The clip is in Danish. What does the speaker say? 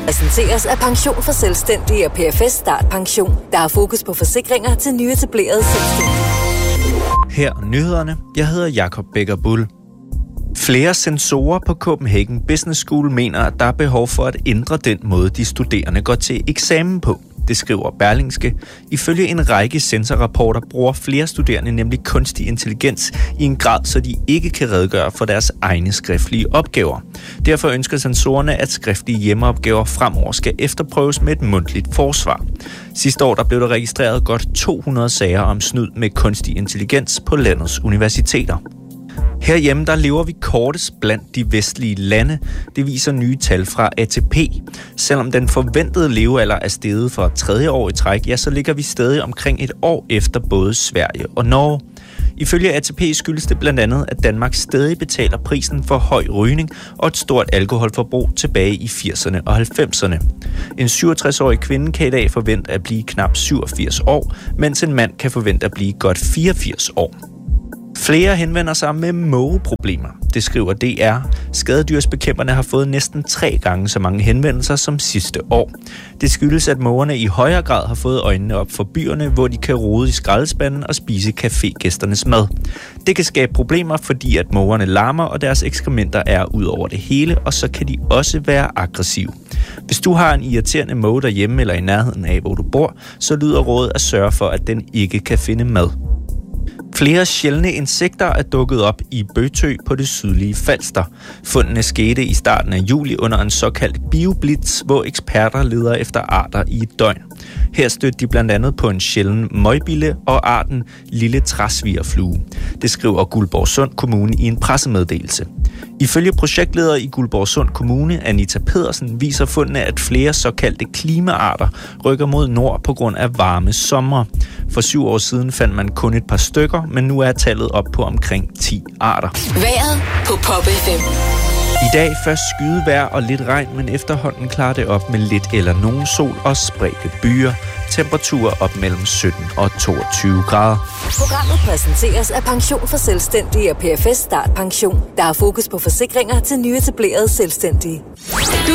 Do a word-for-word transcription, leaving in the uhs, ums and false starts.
Præsenteres af Pension for Selvstændige og P F S Start Pension, der har fokus på forsikringer til nyetablerede selvstændige. Her nyhederne. Jeg hedder Jakob Becker Bull. Flere censorer på Copenhagen Business School mener, at der er behov for at ændre den måde, de studerende går til eksamen på. Det skriver Berlingske. Ifølge en række censorrapporter bruger flere studerende nemlig kunstig intelligens i en grad, så de ikke kan redegøre for deres egne skriftlige opgaver. Derfor ønsker censorerne, at skriftlige hjemmeopgaver fremover skal efterprøves med et mundtligt forsvar. Sidste år der blev der registreret godt to hundrede sager om snyd med kunstig intelligens på landets universiteter. Herhjemme der lever vi kortest blandt de vestlige lande. Det viser nye tal fra A T P. Selvom den forventede levealder er steget for tredje år i træk, ja, så ligger vi stadig omkring et år efter både Sverige og Norge. Ifølge A T P skyldes det blandt andet, at Danmark stadig betaler prisen for høj rygning og et stort alkoholforbrug tilbage i firserne og halvfemserne. En syvogtres-årig kvinde kan i dag forvente at blive knap syvogfirs år, mens en mand kan forvente at blive godt fireogfirs år. Flere henvender sig med mågeproblemer. Det skriver D R. Skadedyrsbekæmperne har fået næsten tre gange så mange henvendelser som sidste år. Det skyldes, at mågerne i højere grad har fået øjnene op for byerne, hvor de kan rode i skraldespanden og spise cafégæsternes mad. Det kan skabe problemer, fordi at mågerne larmer, og deres ekskrementer er ud over det hele, og så kan de også være aggressive. Hvis du har en irriterende måge derhjemme eller i nærheden af, hvor du bor, så lyder rådet at sørge for, at den ikke kan finde mad. Flere sjældne insekter er dukket op i Bøtø på det sydlige Falster. Fundene skete i starten af juli under en såkaldt bioblitz, hvor eksperter leder efter arter i et døgn. Her stødte de blandt andet på en sjælden møgbille og arten lille træsvigerflue. Det skriver Guldborgsund Kommune i en pressemeddelelse. Ifølge projektleder i Guldborgsund Kommune, Anita Pedersen, viser fundene, at flere såkaldte klimaarter rykker mod nord på grund af varme sommer. For syv år siden fandt man kun et par stykker, men nu er tallet op på omkring ti arter. Vejret på Pop F M. I dag først skydevejr og lidt regn, men efterhånden klarer det op med lidt eller nogen sol og spredte byer. Temperaturer op mellem sytten og toogtyve grader. Programmet præsenteres af Pension for Selvstændige og P F S Start Pension, der har fokus på forsikringer til nyetablerede selvstændige.